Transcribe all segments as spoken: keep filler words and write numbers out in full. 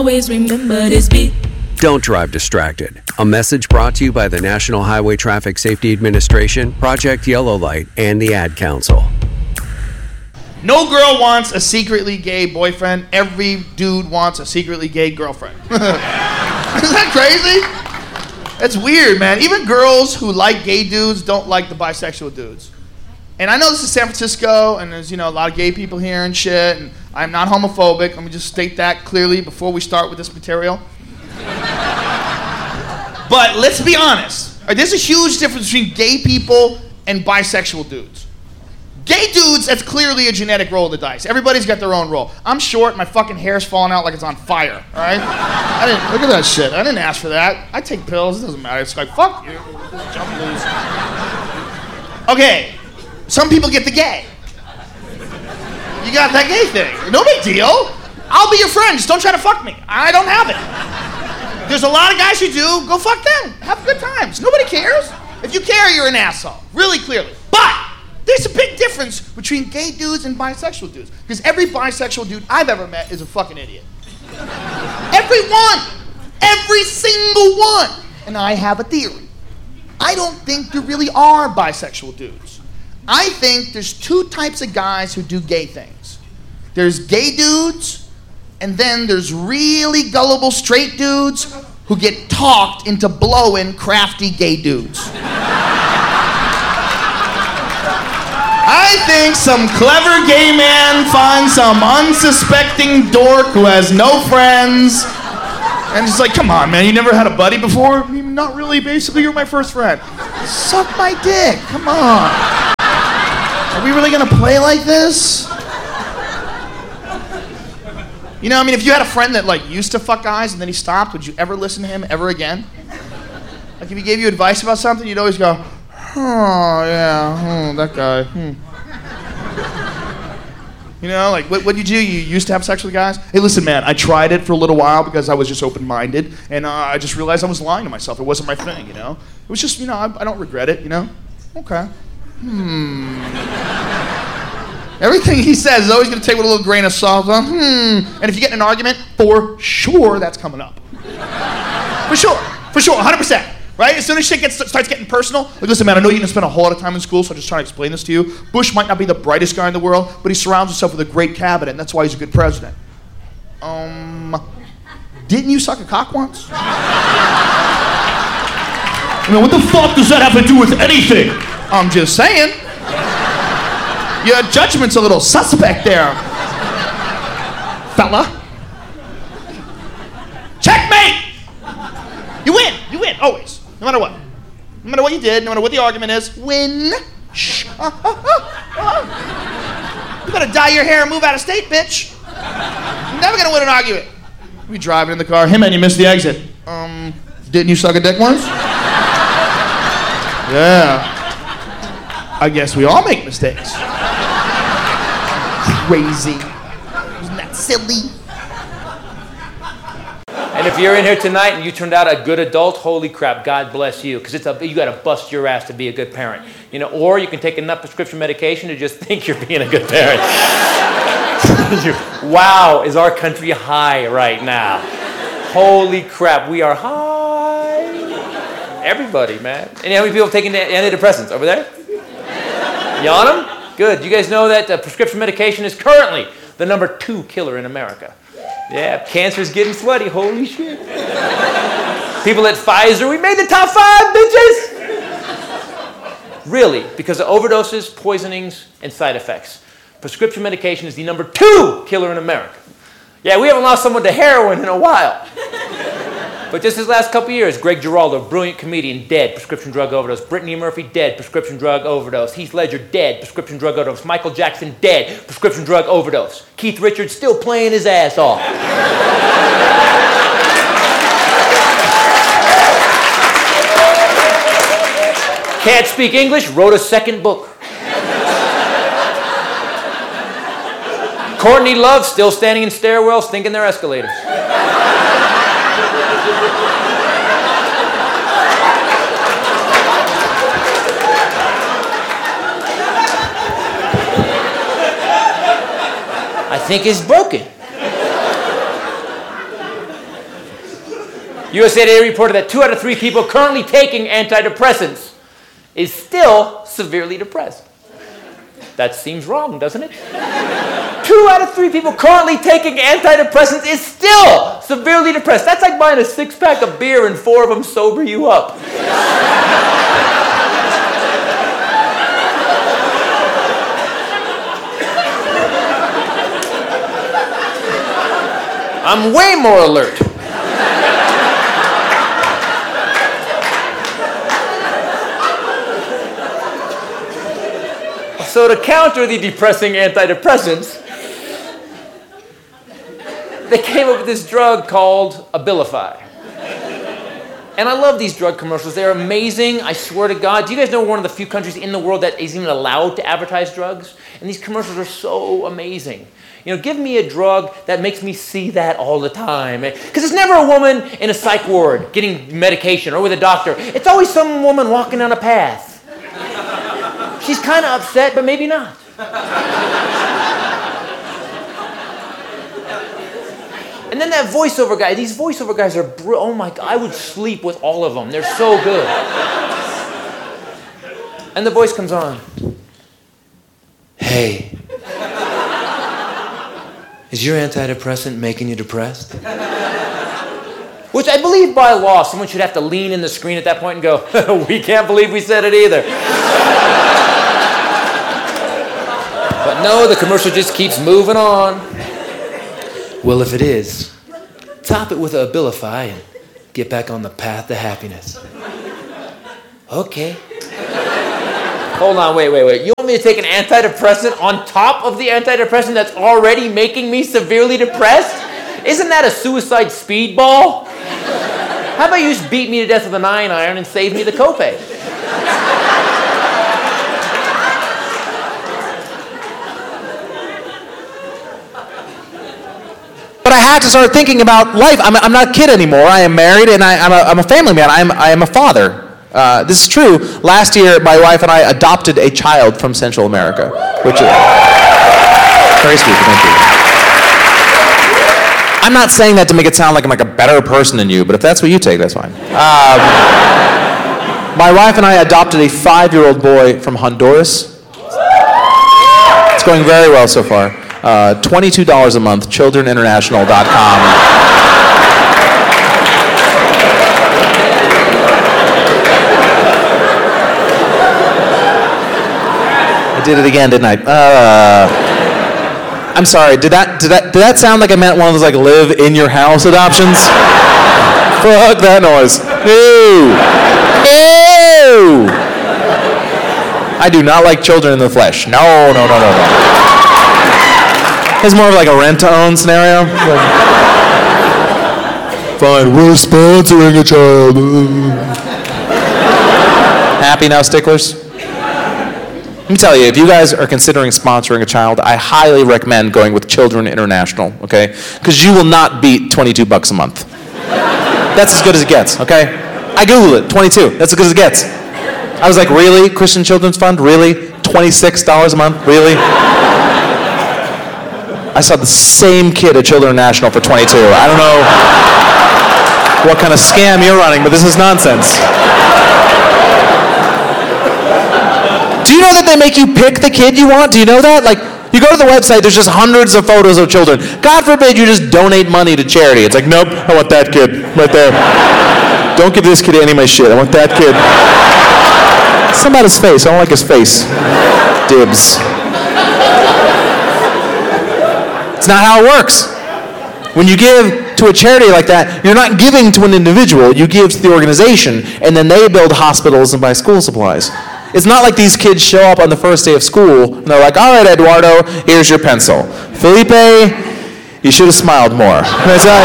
Always remember this beat. Don't drive distracted. A message brought to you by the National Highway Traffic Safety Administration, Project Yellow Light, and the Ad Council. No girl wants a secretly gay boyfriend. Every dude wants a secretly gay girlfriend. Isn't that crazy? That's weird, man. Even girls who like gay dudes don't like the bisexual dudes. And I know this is San Francisco, and there's, you know, a lot of gay people here and shit, and I'm not homophobic. Let me just state that clearly before we start with this material. But let's be honest. There's a huge difference between gay people and bisexual dudes. Gay dudes, that's clearly a genetic roll of the dice. Everybody's got their own role. I'm short, my fucking hair's falling out like it's on fire, all right? I didn't, look at that shit. I didn't ask for that. I take pills, it doesn't matter. It's like, fuck you. Jump loose. Okay, some people get the gay. You got that gay thing. No big deal. I'll be your friend, just don't try to fuck me. I don't have it. There's a lot of guys who do, go fuck them. Have good times. Nobody cares. If you care, you're an asshole, really clearly. But there's a big difference between gay dudes and bisexual dudes. Because every bisexual dude I've ever met is a fucking idiot. Every one. Every single one. And I have a theory. I don't think there really are bisexual dudes. I think there's two types of guys who do gay things. There's gay dudes, and then there's really gullible straight dudes who get talked into blowing crafty gay dudes. I think some clever gay man finds some unsuspecting dork who has no friends and just like, come on, man, you never had a buddy before? I mean, not really, basically, you're my first friend. Suck my dick, come on. Are we really gonna play like this? You know, I mean, if you had a friend that like used to fuck guys and then he stopped, would you ever listen to him ever again? Like if he gave you advice about something, you'd always go, oh, yeah, hmm, that guy, hmm. You know, like, what what did you do? You used to have sex with guys? Hey, listen, man, I tried it for a little while because I was just open-minded, and uh, I just realized I was lying to myself. It wasn't my thing, you know? It was just, you know, I, I don't regret it, you know? Okay. Hmm. Everything he says is always going to take with a little grain of salt. Huh? Hmm. And if you get in an argument, for sure that's coming up. For sure. For sure, one hundred percent. Right? As soon as shit gets, starts getting personal, like, listen, man, I know you're going to spend a whole lot of time in school, so I'm just trying to explain this to you. Bush might not be the brightest guy in the world, but he surrounds himself with a great cabinet, and that's why he's a good president. Um, didn't you suck a cock once? I mean, what the fuck does that have to do with anything? I'm just saying. Your judgment's a little suspect there, fella. Checkmate! You win, you win, always. No matter what. No matter what you did, no matter what the argument is, win. Shh. Uh, uh, uh, uh. You better dye your hair and move out of state, bitch. You're never gonna win an argument. We driving in the car. Hey man, you missed the exit. Um, didn't you suck a dick once? Yeah. I guess we all make mistakes. Crazy. Isn't that silly? And if you're in here tonight and you turned out a good adult, holy crap, God bless you, because it's a you got to bust your ass to be a good parent, you know. Or you can take enough prescription medication to just think you're being a good parent. Wow, is our country high right now? Holy crap, we are high. Everybody, man. And how many people have taken antidepressants over there? You on them? Good. You guys know that uh, prescription medication is currently the number two killer in America. Yeah, cancer's getting sweaty. Holy shit. People at Pfizer, we made the top five, bitches! Really, because of overdoses, poisonings, and side effects. Prescription medication is the number two killer in America. Yeah, we haven't lost someone to heroin in a while. But just this last couple years, Greg Giraldo, brilliant comedian, dead, prescription drug overdose. Brittany Murphy, dead, prescription drug overdose. Heath Ledger, dead, prescription drug overdose. Michael Jackson, dead, prescription drug overdose. Keith Richards, still playing his ass off. Can't speak English, wrote a second book. Courtney Love, still standing in stairwells, thinking they're escalators. I think it's broken. U S A Today reported that two out of three people currently taking antidepressants is still severely depressed. That seems wrong, doesn't it? Two out of three people currently taking antidepressants is still severely depressed. That's like buying a six-pack of beer and four of them sober you up. I'm way more alert. So to counter the depressing antidepressants, they came up with this drug called Abilify. And I love these drug commercials. They're amazing, I swear to God. Do you guys know we're one of the few countries in the world that is even allowed to advertise drugs? And these commercials are so amazing. You know, give me a drug that makes me see that all the time. Because it's never a woman in a psych ward getting medication or with a doctor. It's always some woman walking down a path. She's kind of upset, but maybe not. And then that voiceover guy, these voiceover guys are, br- oh my God, I would sleep with all of them. They're so good. And the voice comes on. Hey, is your antidepressant making you depressed? Which I believe by law, someone should have to lean in the screen at that point and go, we can't believe we said it either. But no, the commercial just keeps moving on. Well, if it is, top it with a Abilify and get back on the path to happiness. Okay. Hold on, wait, wait, wait. You want me to take an antidepressant on top of the antidepressant that's already making me severely depressed? Isn't that a suicide speedball? How about you just beat me to death with a nine iron and save me the copay? But I had to start thinking about life. I'm, I'm not a kid anymore. I am married, and I, I'm, a, I'm a family man. I'm, I am a father. Uh, this is true. Last year, my wife and I adopted a child from Central America, which is very sweet. Thank you. I'm not saying that to make it sound like I'm like a better person than you, but if that's what you take, that's fine. Um, my wife and I adopted a five-year-old boy from Honduras. It's going very well so far. Uh, twenty-two dollars a month, children international dot com. I did it again, didn't I? Uh, I'm sorry. Did that did that did that sound like I meant one of those like live in your house adoptions? Fuck that noise. Ew. Ew. I do not like children in the flesh. No, no, no, no, no. It's more of like a rent-to-own scenario. Like, fine, we're sponsoring a child. Happy now, sticklers? Let me tell you, if you guys are considering sponsoring a child, I highly recommend going with Children International, okay? Because you will not beat twenty-two bucks a month. That's as good as it gets, okay? I Googled it, twenty-two, that's as good as it gets. I was like, really? Christian Children's Fund? Really? twenty-six dollars a month? Really? I saw the same kid at Children International for twenty-two. I don't know what kind of scam you're running, but this is nonsense. Do you know that they make you pick the kid you want? Do you know that? Like, you go to the website, there's just hundreds of photos of children. God forbid you just donate money to charity. It's like, nope, I want that kid right there. Don't give this kid any of my shit. I want that kid. Some about his face. I don't like his face. Dibs. It's not how it works. When you give to a charity like that, you're not giving to an individual. You give to the organization, and then they build hospitals and buy school supplies. It's not like these kids show up on the first day of school, and they're like, all right, Eduardo, here's your pencil. Felipe, you should have smiled more. I tell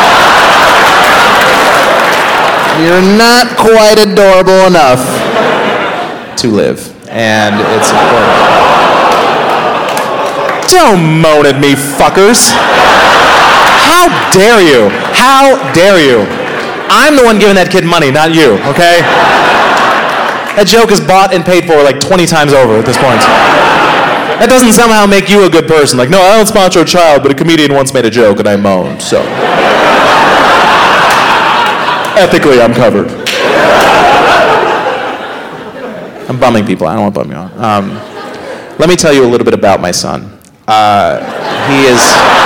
you, you're not quite adorable enough to live, and it's important. Don't moan at me, fuckers. How dare you? How dare you? I'm the one giving that kid money, not you, okay? That joke is bought and paid for like twenty times over at this point. That doesn't somehow make you a good person. Like, no, I don't sponsor a child, but a comedian once made a joke and I moaned, so. Ethically, I'm covered. I'm bumming people. I don't want to bum you out. Um, let me tell you a little bit about my son. Uh, he is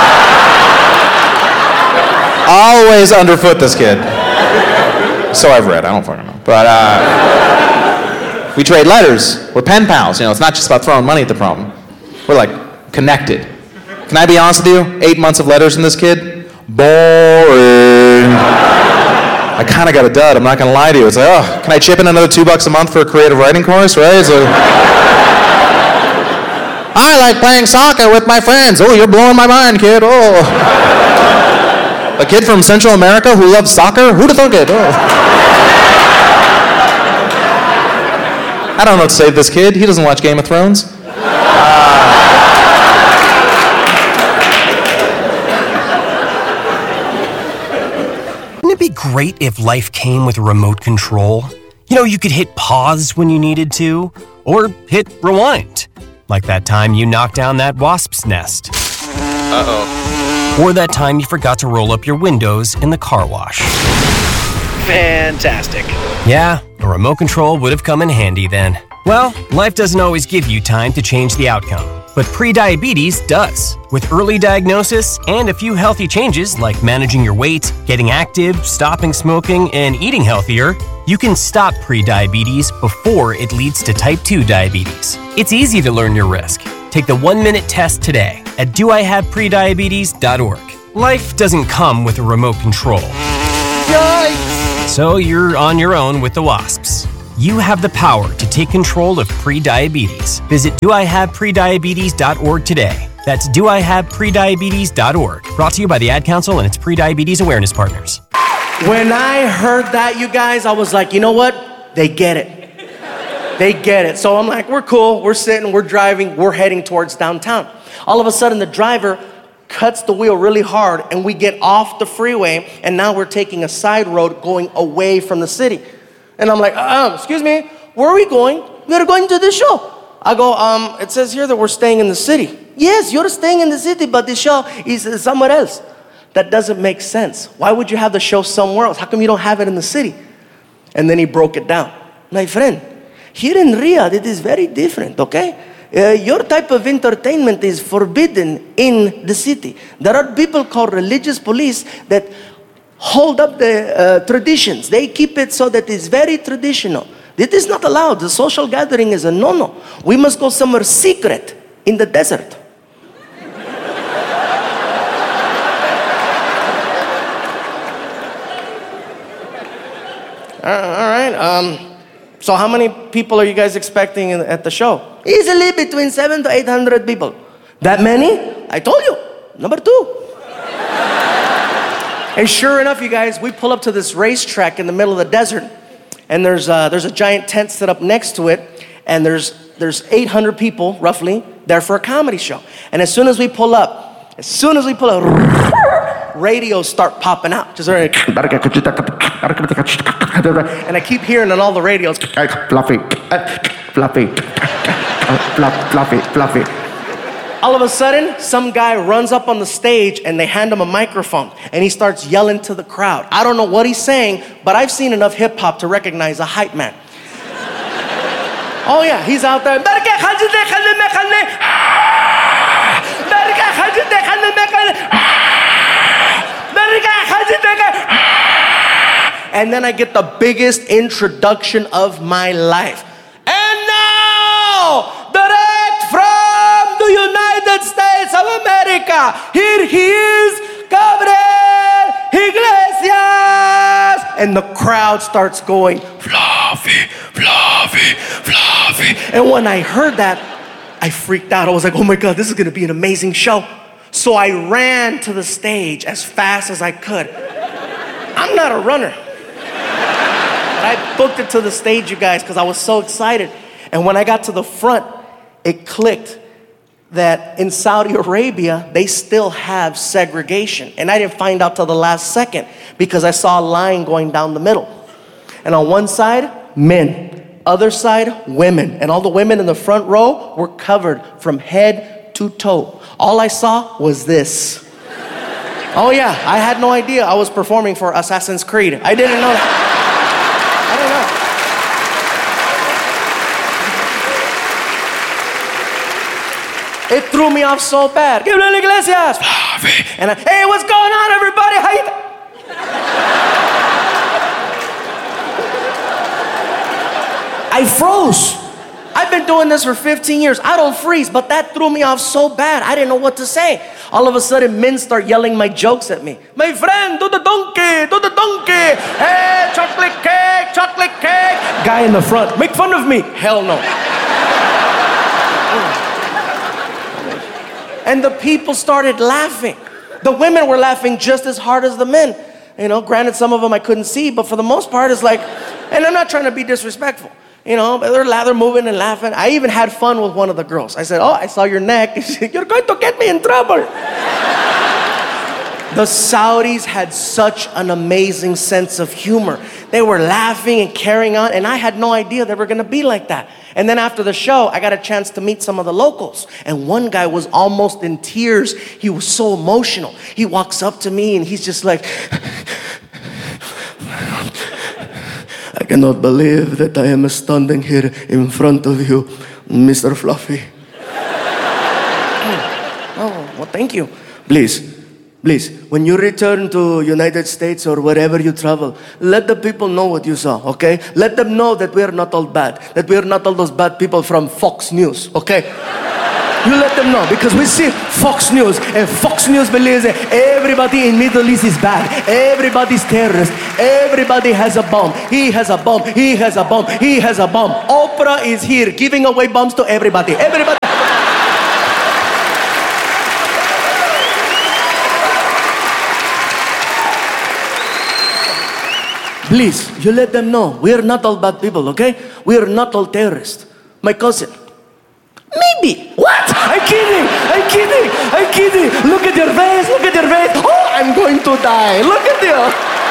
always underfoot, this kid. So I've read. I don't fucking know. But uh, we trade letters. We're pen pals. You know, it's not just about throwing money at the problem. We're like connected. Can I be honest with you? Eight months of letters from this kid? Boring. I kind of got a dud. I'm not going to lie to you. It's like, oh, can I chip in another two bucks a month for a creative writing course, right? It's like, I like playing soccer with my friends. Oh, you're blowing my mind, kid. Oh. A kid from Central America who loves soccer? Who'd have thunk it? Oh. I don't know what to say to this kid. He doesn't watch Game of Thrones. Wouldn't it be great if life came with a remote control? You know, you could hit pause when you needed to, or hit rewind. Like that time you knocked down that wasp's nest. Uh-oh. Or that time you forgot to roll up your windows in the car wash. Fantastic. Yeah, a remote control would have come in handy then. Well, life doesn't always give you time to change the outcome, but prediabetes does. With early diagnosis and a few healthy changes like managing your weight, getting active, stopping smoking, and eating healthier, you can stop prediabetes before it leads to type two diabetes. It's easy to learn your risk. Take the one-minute test today at do I have prediabetes dot org. Life doesn't come with a remote control. Yikes! So you're on your own with the wasps. You have the power to take control of prediabetes. Visit do I have prediabetes dot org today. That's do I have prediabetes dot org. Brought to you by the Ad Council and its prediabetes awareness partners. When I heard that, you guys, I was like, you know what? They get it. They get it. So I'm like, we're cool. We're sitting, we're driving, we're heading towards downtown. All of a sudden, the driver cuts the wheel really hard, and we get off the freeway, and now we're taking a side road going away from the city. And I'm like, um, excuse me, where are we going? We're going to the show. I go, um, it says here that we're staying in the city. Yes, you're staying in the city, but the show is uh, somewhere else. That doesn't make sense. Why would you have the show somewhere else? How come you don't have it in the city? And then he broke it down. My friend, here in Riyadh, it is very different, okay? Uh, your type of entertainment is forbidden in the city. There are people called religious police that hold up the uh, traditions. They keep it so that it's very traditional. It is not allowed. The social gathering is a no-no. We must go somewhere secret in the desert. uh, all right. Um, so how many people are you guys expecting in, at the show? Easily between seven to eight hundred people. That many? I told you. Number two. And sure enough, you guys, we pull up to this racetrack in the middle of the desert, and there's uh, there's a giant tent set up next to it, and there's there's eight hundred people roughly there for a comedy show. And as soon as we pull up, as soon as we pull up, radios start popping out. Just and I keep hearing on all the radios, fluffy, fluffy, fluffy, fluffy. All of a sudden, some guy runs up on the stage and they hand him a microphone and he starts yelling to the crowd. I don't know what he's saying, but I've seen enough hip hop to recognize a hype man. Oh yeah, he's out there. And then I get the biggest introduction of my life. And now, direct from the United States of America, here he is, Gabriel Iglesias. And the crowd starts going, fluffy, fluffy, fluffy. And when I heard that, I freaked out. I was like, oh my God, this is gonna be an amazing show. So I ran to the stage as fast as I could. I'm not a runner. I booked it to the stage, you guys, because I was so excited. And when I got to the front, it clicked that in Saudi Arabia, they still have segregation. And I didn't find out till the last second because I saw a line going down the middle. And on one side, men. Other side, women. And all the women in the front row were covered from head to toe. All I saw was this. Oh yeah, I had no idea I was performing for Assassin's Creed. I didn't know that. I didn't know. It threw me off so bad. Gabriel Iglesias. And I, hey, what's going on, everybody? How you th- I froze. I've been doing this for fifteen years. I don't freeze, but that threw me off so bad. I didn't know what to say. All of a sudden, men start yelling my jokes at me. My friend, do the donkey, do the donkey. Hey, chocolate cake, chocolate cake. Guy in the front, make fun of me. Hell no. And the people started laughing. The women were laughing just as hard as the men. You know, granted, some of them I couldn't see, but for the most part, it's like, and I'm not trying to be disrespectful. You know, but they're, they're moving and laughing. I even had fun with one of the girls. I said, oh, I saw your neck. She said, you're going to get me in trouble. The Saudis had such an amazing sense of humor. They were laughing and carrying on, and I had no idea they were going to be like that. And then after the show, I got a chance to meet some of the locals. And one guy was almost in tears. He was so emotional. He walks up to me, and he's just like, I cannot believe that I am standing here in front of you, Mister Fluffy. Oh, well, thank you. Please. Please, when you return to United States or wherever you travel, let the people know what you saw, okay? Let them know that we are not all bad, that we are not all those bad people from Fox News, okay? You let them know, because we see Fox News, and Fox News believes that everybody in Middle East is bad. Everybody's terrorist. Everybody has a bomb. He has a bomb. He has a bomb. He has a bomb. Oprah is here giving away bombs to everybody. Everybody. Please, you let them know. We are not all bad people, okay? We are not all terrorists. My cousin. Maybe. What? I'm kidding. I'm kidding. I'm kidding. Look at your face. Look at your face. Oh, I'm going to die. Look at you.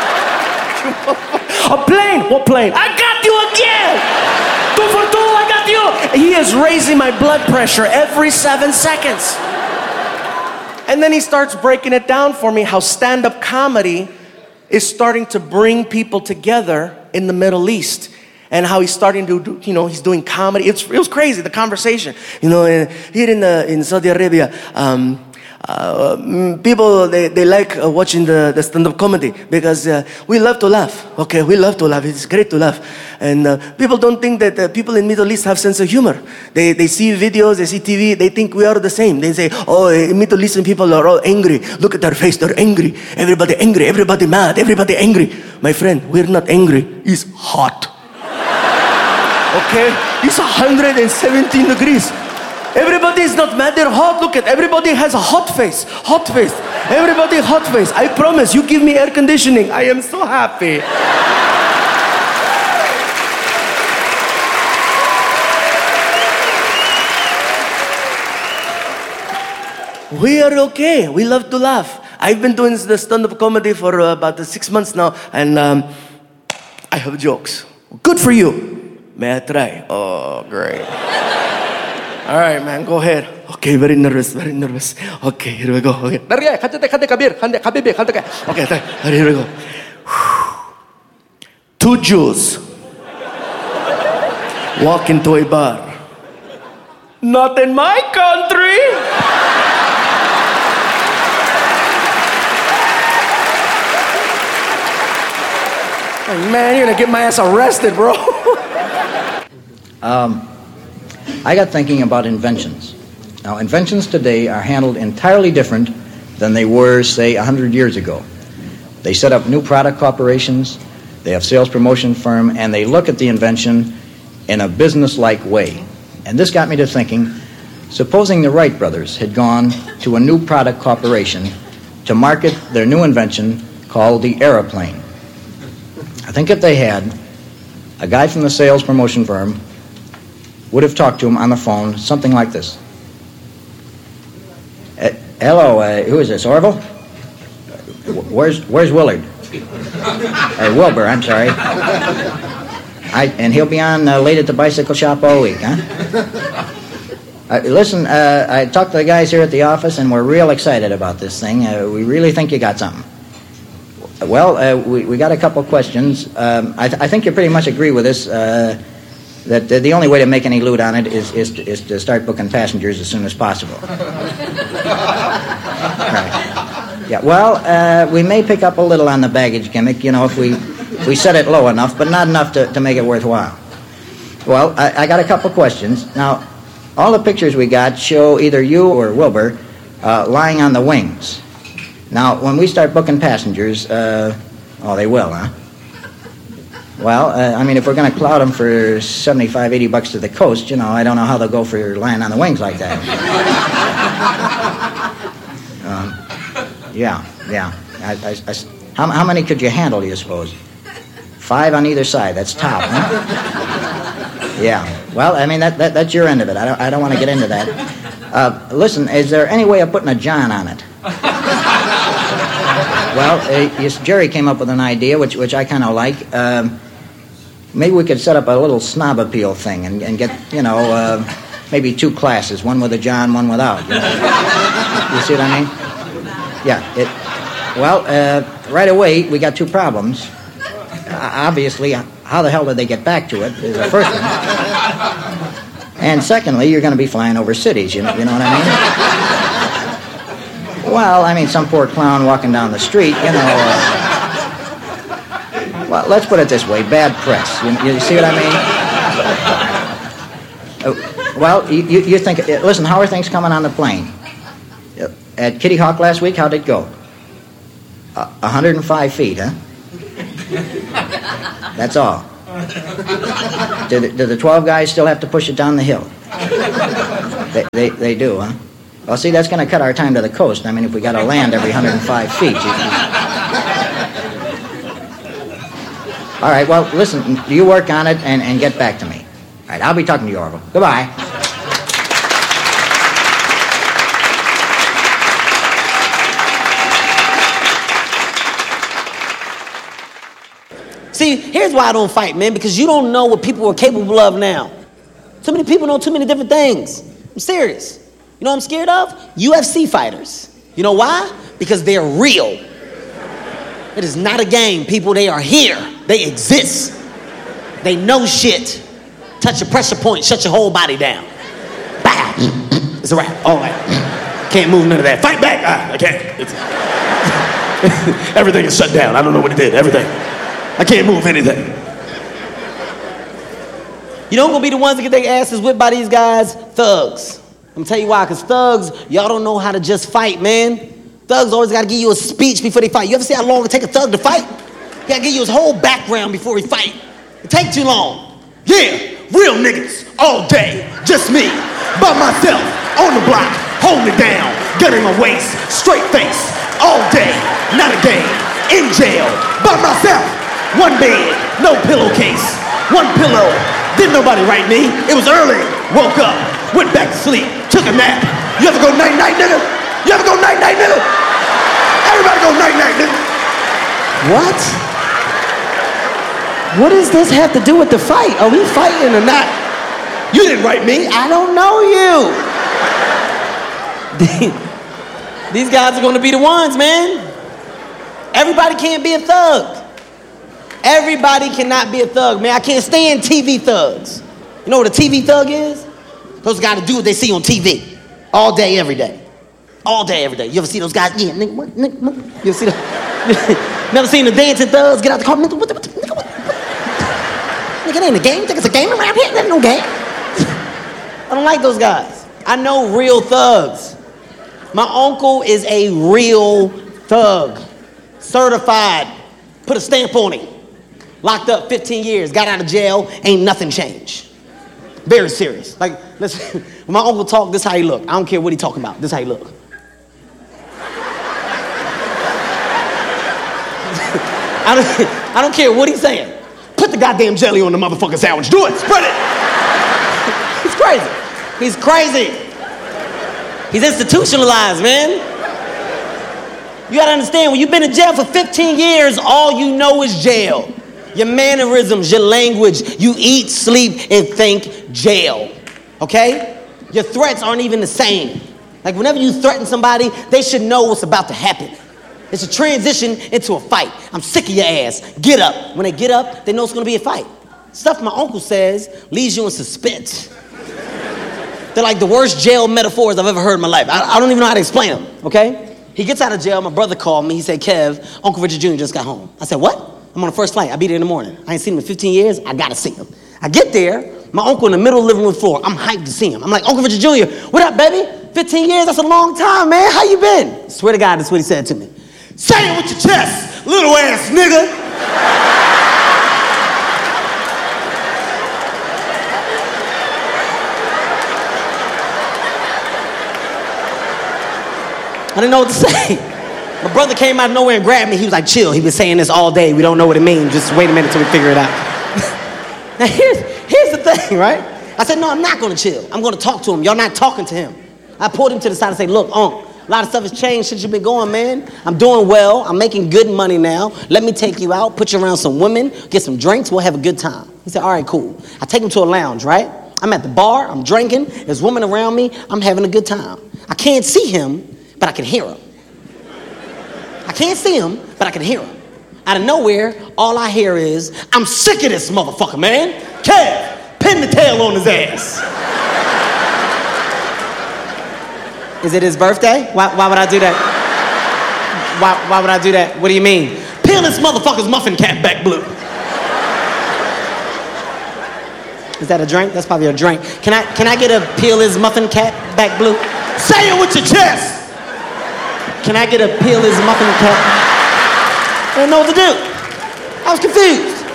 A plane. What plane? I got you again. Two for two. I got you. He is raising my blood pressure every seven seconds. And then he starts breaking it down for me how stand-up comedy is starting to bring people together in the Middle East, and how he's starting to do, you know, he's doing comedy. It's, it was crazy, the conversation. You know, uh, here in, uh, in Saudi Arabia, um, uh, people, they, they like uh, watching the, the stand-up comedy because uh, we love to laugh, okay? We love to laugh. It's great to laugh. And uh, people don't think that uh, people in Middle East have sense of humor. They, they see videos, they see T V, they think we are the same. They say, oh, Middle Eastern people are all angry. Look at their face, they're angry. Everybody angry, everybody mad, everybody angry. My friend, we're not angry, it's hot. Okay? It's one hundred seventeen degrees. Everybody is not mad, they're hot. Look at, everybody has a hot face. Hot face. Everybody hot face. I promise, you give me air conditioning. I am so happy. We are okay. We love to laugh. I've been doing the stand-up comedy for uh, about uh, six months now, and um, I have jokes. Good for you. May I try? Oh, great. All right, man, go ahead. Okay, very nervous, very nervous. Okay, here we go. Okay, okay, here we go. Two Jews walk into a bar. Not in my country. Man, you're gonna get my ass arrested, bro. um, I got thinking about inventions. Now, inventions today are handled entirely different than they were, say, one hundred years ago. They set up new product corporations, they have sales promotion firm, and they look at the invention in a business-like way. And this got me to thinking, supposing the Wright brothers had gone to a new product corporation to market their new invention called the aeroplane. I think if they had, a guy from the sales promotion firm would have talked to him on the phone, something like this. Uh, hello, uh, who is this, Orville? Where's Where's Willard? Uh, Wilbur, I'm sorry. I, and he'll be on uh, late at the bicycle shop all week, huh? Uh, listen, uh, I talked to the guys here at the office, and we're real excited about this thing. Uh, we really think you got something. Well, uh, we, we got a couple questions. Um, I, th- I think you pretty much agree with us uh, that uh, the only way to make any loot on it is, is, to, is to start booking passengers as soon as possible. Right. Yeah, well, uh, we may pick up a little on the baggage gimmick, you know, if we, if we set it low enough, but not enough to, to make it worthwhile. Well, I, I got a couple questions. Now, all the pictures we got show either you or Wilbur uh, lying on the wings. Now, when we start booking passengers, uh, oh, they will, huh? Well, uh, I mean, if we're going to cloud them for seventy-five, eighty bucks to the coast, you know, I don't know how they'll go for lying on the wings like that. um, yeah, yeah. I, I, I, how, how many could you handle, do you suppose? Five on either side. That's top, huh? Yeah. Well, I mean, that, that that's your end of it. I don't, I don't want to get into that. Uh, listen, is there any way of putting a John on it? Well, uh, yes, Jerry came up with an idea, which which I kind of like. Um, maybe we could set up a little snob appeal thing and, and get, you know, uh, maybe two classes, one with a John, one without. You know? You see what I mean? Yeah. It. Well, uh, right away, we got two problems. Uh, obviously, how the hell did they get back to it is the first one. And secondly, you're going to be flying over cities, you know, you know what I mean? Well, I mean, some poor clown walking down the street, you know. Uh, well, let's put it this way, bad press. You, you see what I mean? Uh, well, you, you, you think, uh, listen, how are things coming on the plane? Uh, at Kitty Hawk last week, how'd it go? Uh, one hundred five feet, huh? That's all. Do the, do the twelve guys still have to push it down the hill? They, they, they do, huh? Well, see, that's going to cut our time to the coast. I mean, if we got to land every one hundred five feet. You, you... All right, well, listen, you work on it and, and get back to me. All right, I'll be talking to you, Orville. Goodbye. See, here's why I don't fight, man, because you don't know what people are capable of now. Too many people know too many different things. I'm serious. You know what I'm scared of? U F C fighters. You know why? Because they're real. It is not a game, people. They are here. They exist. They know shit. Touch a pressure point, shut your whole body down. Bow. It's a wrap. All right. Can't move none of that. Fight back. Ah, I can't. It's... Everything is shut down. I don't know what it did. Everything. I can't move anything. You know who's gonna be the ones that get their asses whipped by these guys? Thugs. I'm gonna tell you why, because thugs, y'all don't know how to just fight, man. Thugs always gotta give you a speech before they fight. You ever see how long it take a thug to fight? He gotta give you his whole background before he fight. It take too long. Yeah, real niggas, all day, just me, by myself, on the block, holding it down, gun in my waist, straight face, all day, not a game, in jail, by myself. One bed, no pillowcase, one pillow. Didn't nobody write me. It was early. Woke up, went back to sleep, took a nap. You ever go night night, nigga? You ever go night night, nigga? Everybody go night night, nigga. What? What does this have to do with the fight? Are we fighting or not? You didn't write me. I don't know you. These guys are gonna be the ones, man. Everybody can't be a thug. Everybody cannot be a thug, man. I can't stand T V thugs. You know what a T V thug is? Those guys do what they see on T V. All day, every day. All day, every day. You ever see those guys? Yeah, nigga, what, nigga, what? You ever see the... Never seen the dancing thugs get out the car? Nigga, what, what, what, nigga, what, what? Nigga, it ain't a game. You think it's a game around here? There's no game. I don't like those guys. I know real thugs. My uncle is a real thug. Certified. Put a stamp on him. Locked up fifteen years, got out of jail, ain't nothing changed. Very serious. Like, listen, when my uncle talk, this how he look. I don't care what he talking about. This how he look. I don't, I don't care what he's saying. Put the goddamn jelly on the motherfucking sandwich. Do it. Spread it. He's crazy. He's crazy. He's institutionalized, man. You gotta understand, when you've been in jail for fifteen years, all you know is jail. Your mannerisms, your language, you eat, sleep, and think jail. Okay? Your threats aren't even the same. Like whenever you threaten somebody, they should know what's about to happen. It's a transition into a fight. I'm sick of your ass. Get up. When they get up, they know it's gonna be a fight. Stuff my uncle says leaves you in suspense. They're like the worst jail metaphors I've ever heard in my life. I, I don't even know how to explain them, okay? He gets out of jail, my brother called me, he said, Kev, Uncle Richard Junior just got home. I said, what? I'm on the first flight, I'll be there in the morning. I ain't seen him in fifteen years, I gotta see him. I get there, my uncle in the middle of the living room floor, I'm hyped to see him. I'm like, Uncle Richard Junior, what up, baby? fifteen years, that's a long time, man, how you been? Swear to God, that's what he said to me. Say it with your chest, little ass nigga. I didn't know what to say. My brother came out of nowhere and grabbed me. He was like, chill. He been saying this all day. We don't know what it means. Just wait a minute till we figure it out. Now, here's, here's the thing, right? I said, no, I'm not going to chill. I'm going to talk to him. Y'all not talking to him. I pulled him to the side and said, look, Unc, a lot of stuff has changed since you've been going, man. I'm doing well. I'm making good money now. Let me take you out, put you around some women, get some drinks. We'll have a good time. He said, all right, cool. I take him to a lounge, right? I'm at the bar. I'm drinking. There's women around me. I'm having a good time. I can't see him, but I can hear him. I can't see him, but I can hear him. Out of nowhere, all I hear is, I'm sick of this motherfucker, man. Kev, pin the tail on his ass. Is it his birthday? Why, why would I do that? Why, why would I do that? What do you mean? Peel this motherfucker's muffin cap back blue. Is that a drink? That's probably a drink. Can I, can I get a peel his muffin cap back blue? Say it with your chest. Can I get a peel his muffin cap? I didn't know what to do. I was confused.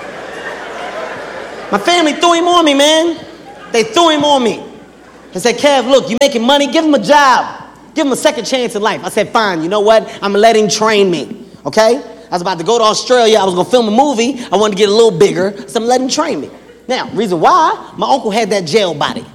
My family threw him on me, man. They threw him on me. They said, Kev, look, you making money, give him a job. Give him a second chance in life. I said, fine, you know what? I'm gonna let him train me, okay? I was about to go to Australia. I was gonna film a movie. I wanted to get a little bigger, so I'm letting him train me. Now, reason why, my uncle had that jail body.